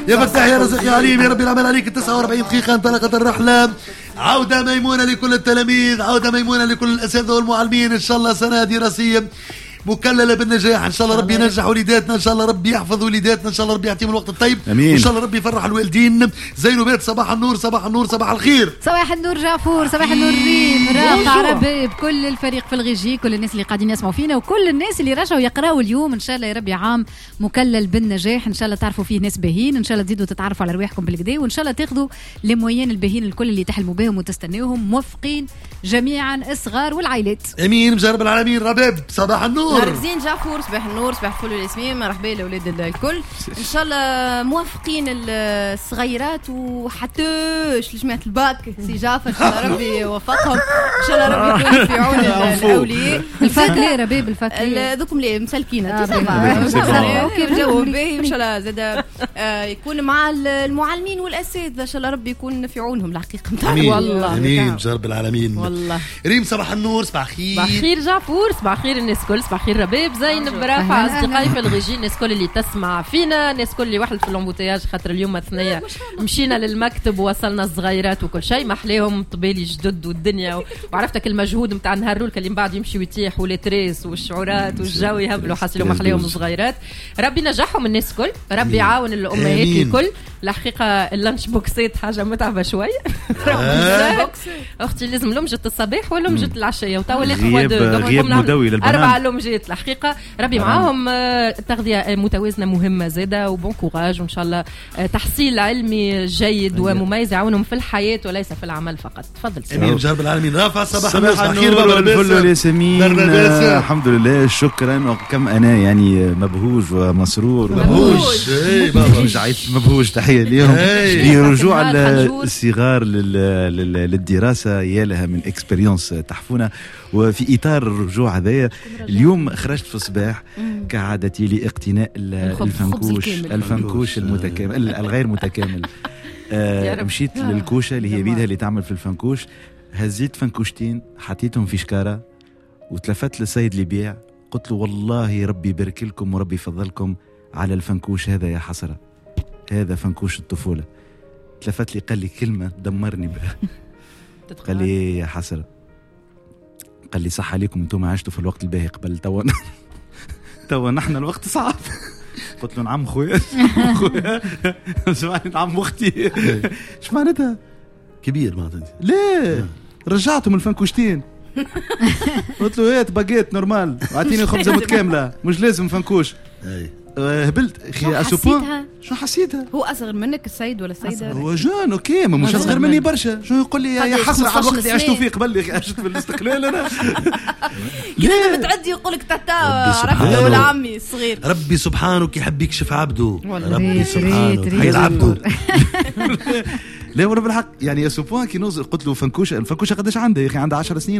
يا فتاح يا رزق يا عليم يا ربي العمل عليك. 49 دقيقة انطلقت الرحلة. عودة ميمونة لكل التلاميذ، عودة ميمونة لكل الأساتذة والمعلمين. إن شاء الله سنة دراسية مكللة بالنجاح. إن شاء الله ربي ينجح وليداتنا، إن شاء الله ربي يحفظ وليداتنا، إن شاء الله ربي يعطيهم الوقت الطيب، أمين. وإن شاء الله ربي يفرح الوالدين. زينبات صباح النور، صباح النور، صباح الخير. صباح النور جعفور، صباح النور ريم، راقع ربيب، كل الفريق في الغيجي، كل الناس اللي قاعدين يسمعوا فينا، وكل الناس اللي رجعوا يقراوا اليوم. إن شاء الله يا ربي عام مكلل بالنجاح. إن شاء الله تعرفوا فيه ناس باهين، إن شاء الله تزيدوا تتعرفوا على رواحكم بالكدا، وإن شاء الله تاخذوا المويين الباهين الكل اللي تحلموا بهم وتستناوهم. موفقين جميعا الصغار والعائلات. امين مجرب العالمين. ربيب صباح النور. زين جعفور، صباح النور، صباح الفل والياسمين، مرحبا لاولاد الكل. ان شاء الله موافقين الصغيرات وحتىش لجماعه الباك سي جعفر، ان شاء الله ربي يوفقهم، ان شاء الله ربي يكون في عون الاولياء. الفات ليه ربيب؟ الفات ليه؟ ذوكم ليه مسلكين كيف جو باهي. ان شاء الله زاد يكون مع المعلمين والاساتذه، ان شاء الله ربي يكون في عونهم الحقيقه نتاعهم. والله امين مجرب العالمين. والله ريم صباح النور، صباح الخير. صباح الخير جعفور، صباح الخير الناس كل، صباح الخير ربيب، زينب، رافع، اصدقائي في الغيجي، الناس كل اللي تسمع فينا، الناس كل اللي وحدت في الامبوتياج خاطر اليوم الثنيه مشينا للمكتب ووصلنا الصغيرات وكل شيء، محليهم طبيلي جدد والدنيا وعرفتك المجهود نتاع نهار الرول اللي من بعد يمشي ويتيح وليتريس والشعورات والجو يهبلوا حاسلوا محليهم صغيرات. ربي نجحهم الناس كل، ربي يعاون الامهات الكل. الحقيقه اللانش بوكسات حاجه متعبه شوي. اختي لازم لمجه الصباح ولمجه العشيه وتوا غياب مدوي للبنات 4 لمجات. الحقيقه ربي معاهم. التغذيه متوازنه مهمه زاده، وبون كوراج، وان شاء الله تحصيل علمي جيد ومميز يعاونهم في الحياه وليس في العمل فقط. تفضل امين جرب العالمين. رافع صباح النور، صباح الخير والفل والياسمين. الحمد لله شكرا. وكم انا يعني مبهوج ومسرور مبهوج تحيه اليوم لرجوع الصغار للدراسه. يا لها من اكسبيريونس تحفونه. وفي اطار الرجوع هذايا اليوم خرجت في الصباح كعادتي لاقتناء الفنكوش المتكامل الغير متكامل. مشيت للكوشه اللي هي بيدها اللي تعمل في الفنكوش، هزيت فنكوشتين حطيتهم في شكاره وتلفت للسيد اللي بيع، قلت له والله ربي يبارك لكم وربي يفضلكم على الفنكوش هذا، يا حسره هذا فنكوش الطفوله. تلفت لي قال لي كلمه دمرني بها. قال لي يا حسره، قال لي صح عليكم انتم عشتوا في الوقت الباهي قبل توا نحن الوقت صعب. قلت له نعم خويا سمعني نعم اختي. ايش معناتها كبير معناتها؟ ليه رجعتهم الفنكوشتين. قلت له ايه باجيت نورمال واعطيني خبزه متكامله مش لازم فنكوش. هبلت اخي اسوبو. شو حسيتها؟ هو اصغر منك السيد ولا السيده؟ هو جون اوكي مش اصغر مني برشا. شو يقول لي يا حسره على الوقت اللي عشتوا فيه قبل لي عشت في الاستقلال انا. كذا بتعدي يقول لك تاتا عرفت ولا عمي الصغير. ربي سبحانه يحب يكشف عبده. ربي سبحانه حيد عبده. لا ورب الحق يعني يا سوبوان كي نوصل قلت له الفنكوشه قداش عندها يا اخي؟ عندها 10 سنين